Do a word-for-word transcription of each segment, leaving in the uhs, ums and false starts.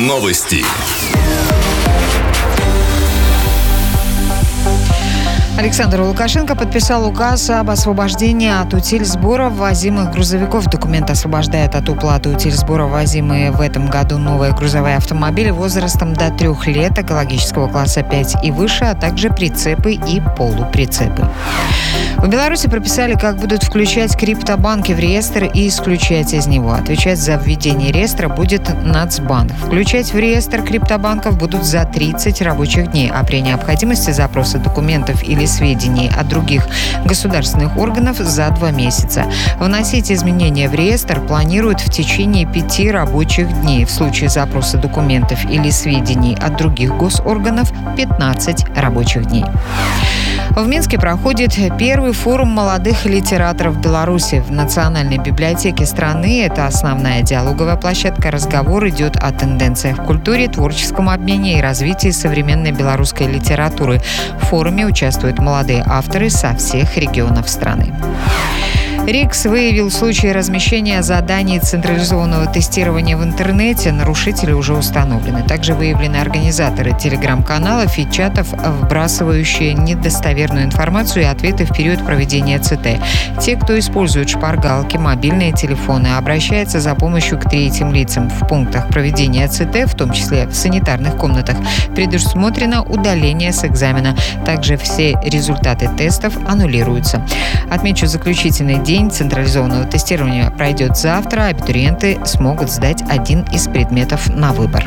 Новости. Александр Лукашенко подписал указ об освобождении от утильсбора ввозимых грузовиков. Документ освобождает от уплаты утильсбора ввозимые в этом году новые грузовые автомобили возрастом до трех лет, экологического класса пять и выше, а также прицепы и полуприцепы. В Беларуси прописали, как будут включать криптобанки в реестр и исключать из него. Отвечать за введение реестра будет Нацбанк. Включать в реестр криптобанков будут за тридцать рабочих дней, а при необходимости запроса документов или сведений от других государственных органов за два месяца. Вносить изменения в реестр планируют в течение пяти рабочих дней. В случае запроса документов или сведений от других госорганов – пятнадцать рабочих дней. В Минске проходит первый форум молодых литераторов Беларуси. В Национальной библиотеке страны это основная диалоговая площадка. Разговор идет о тенденциях в культуре, творческом обмене и развитии современной белорусской литературы. В форуме участвуют молодые авторы со всех регионов страны. РИКС выявил случаи размещения заданий централизованного тестирования в интернете. Нарушители уже установлены. Также выявлены организаторы телеграм-каналов и чатов, вбрасывающие недостоверную информацию и ответы в период проведения ЦТ. Те, кто использует шпаргалки, мобильные телефоны, обращается за помощью к третьим лицам. В пунктах проведения ЦТ, в том числе в санитарных комнатах, предусмотрено удаление с экзамена. Также все результаты тестов аннулируются. Отмечу, заключительный день День централизованного тестирования пройдет завтра. Абитуриенты смогут сдать один из предметов на выбор.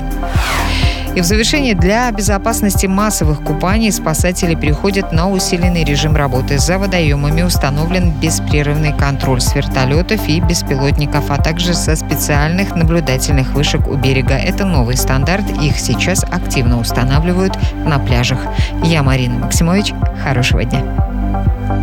И в завершение, для безопасности массовых купаний спасатели переходят на усиленный режим работы. За водоемами установлен беспрерывный контроль с вертолетов и беспилотников, а также со специальных наблюдательных вышек у берега. Это новый стандарт. Их сейчас активно устанавливают на пляжах. Я Марина Максимович. Хорошего дня.